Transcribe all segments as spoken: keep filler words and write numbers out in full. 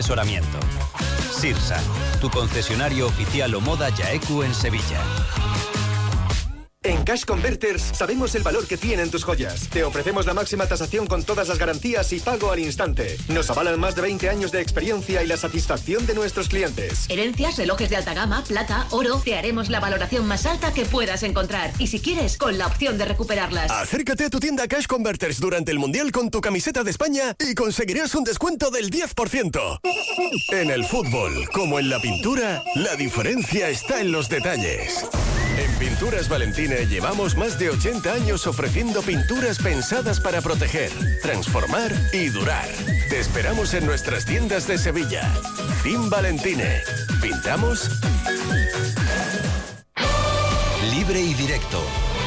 Asesoramiento. Sirsa, tu concesionario oficial Omoda Yaeku en Sevilla. En Cash Converters sabemos el valor que tienen tus joyas. Te ofrecemos la máxima tasación con todas las garantías y pago al instante. Nos avalan más de veinte años de experiencia y la satisfacción de nuestros clientes. Herencias, relojes de alta gama, plata, oro. Te haremos la valoración más alta que puedas encontrar. Y si quieres, con la opción de recuperarlas. Acércate a tu tienda Cash Converters durante el Mundial con tu camiseta de España y conseguirás un descuento del diez por ciento. En el fútbol, como en la pintura, la diferencia está en los detalles. En Pinturas Valentine llevamos más de ochenta años ofreciendo pinturas pensadas para proteger, transformar y durar. Te esperamos en nuestras tiendas de Sevilla. Team Valentine. ¿Pintamos? Libre y directo.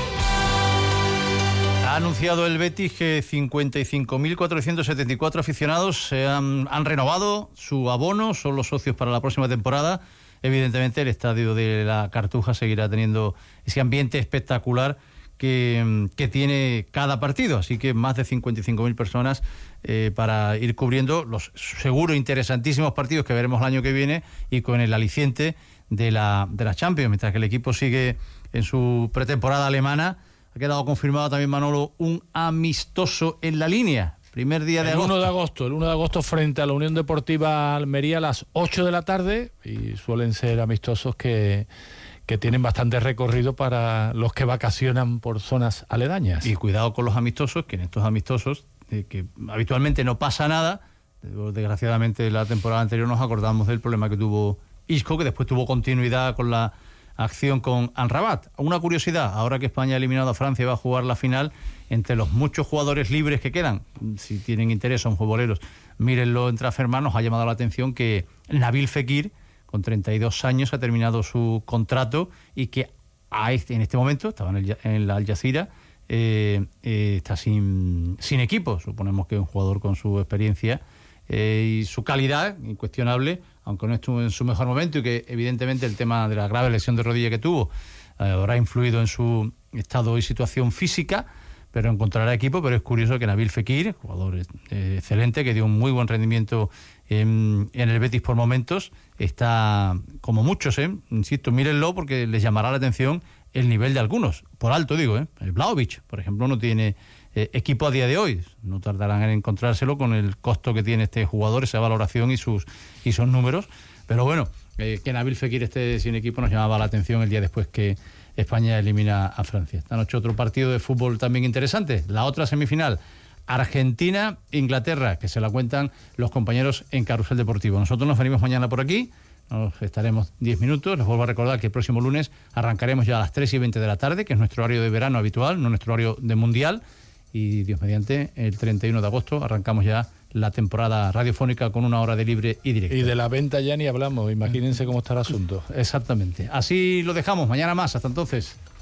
Ha anunciado el Betis que cincuenta y cinco mil cuatrocientos setenta y cuatro aficionados se han, han renovado su abono, son los socios para la próxima temporada. Evidentemente el estadio de la Cartuja seguirá teniendo ese ambiente espectacular que, que tiene cada partido, así que más de cincuenta y cinco mil personas eh, para ir cubriendo los seguro interesantísimos partidos que veremos el año que viene y con el aliciente de la, de la Champions, mientras que el equipo sigue en su pretemporada alemana. Ha quedado confirmado también, Manolo, un amistoso en la línea. Primer día de el agosto. uno de agosto, el uno de agosto frente a la Unión Deportiva Almería a las ocho de la tarde, y suelen ser amistosos que, que tienen bastante recorrido para los que vacacionan por zonas aledañas. Y cuidado con los amistosos, que en estos amistosos, eh, que habitualmente no pasa nada, desgraciadamente la temporada anterior nos acordamos del problema que tuvo Isco, que después tuvo continuidad con la acción con Amrabat. Una curiosidad, ahora que España ha eliminado a Francia y va a jugar la final, entre los muchos jugadores libres que quedan, si tienen interés, son futboleros, mírenlo en Transfermarkt, nos ha llamado la atención que Nabil Fekir, con treinta y dos años, ha terminado su contrato y que a este, en este momento, estaba en, el, en la Al Jazeera, eh, eh, está sin, sin equipo. Suponemos que es un jugador con su experiencia eh, y su calidad incuestionable, aunque no estuvo en su mejor momento, y que evidentemente el tema de la grave lesión de rodilla que tuvo eh, habrá influido en su estado y situación física, pero encontrará equipo. Pero es curioso que Nabil Fekir, jugador eh, excelente, que dio un muy buen rendimiento en, en el Betis por momentos, está como muchos, ¿eh? Insisto, mírenlo porque les llamará la atención el nivel de algunos, por alto digo, ¿eh? El Vlahovic, por ejemplo, no tiene eh, equipo a día de hoy, no tardarán en encontrárselo con el costo que tiene este jugador, esa valoración y sus, y sus números, pero bueno, eh, que Nabil Fekir esté sin equipo nos llamaba la atención el día después que España elimina a Francia. Esta noche otro partido de fútbol también interesante, la otra semifinal, Argentina-Inglaterra, que se la cuentan los compañeros en Carrusel Deportivo. Nosotros nos venimos mañana por aquí, nos estaremos diez minutos. Les vuelvo a recordar que el próximo lunes arrancaremos ya a las tres y veinte de la tarde, que es nuestro horario de verano habitual, no nuestro horario de mundial, y Dios mediante, el treinta y uno de agosto arrancamos ya la temporada radiofónica con una hora de libre y directo. Y de la venta ya ni hablamos, imagínense cómo está el asunto. Exactamente. Así lo dejamos, mañana más, hasta entonces.